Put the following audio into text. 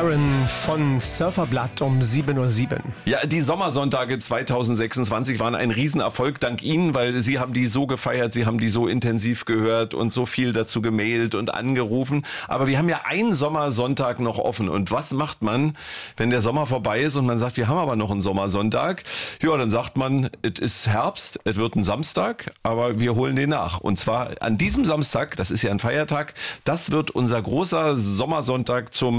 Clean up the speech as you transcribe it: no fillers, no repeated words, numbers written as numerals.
Aaron von Surferblatt um 7:07 Uhr. Ja, die Sommersonntage 2026 waren ein Riesenerfolg dank Ihnen, weil Sie haben die so gefeiert, Sie haben die so intensiv gehört und so viel dazu gemailt und angerufen. Aber wir haben ja einen Sommersonntag noch offen. Und was macht man, wenn der Sommer vorbei ist und man sagt, wir haben aber noch einen Sommersonntag? Ja, dann sagt man, es ist Herbst, es wird ein Samstag, aber wir holen den nach. Und zwar an diesem Samstag, das ist ja ein Feiertag, das wird unser großer Sommersonntag zum